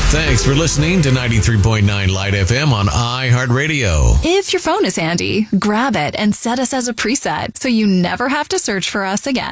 Thanks for listening to 93.9 Light FM on iHeartRadio. If your phone is handy, grab it and set us as a preset so you never have to search for us again.